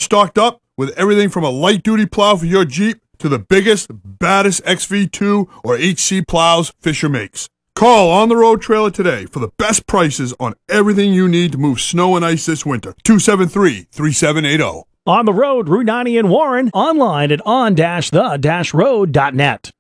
stocked up with everything from a light-duty plow for your Jeep to the biggest, baddest XV2 or HC plows Fisher makes. Call On the Road Trailer today for the best prices on everything you need to move snow and ice this winter. 273-3780. On the Road, Route 90 in Warren, online at on-the-road.net.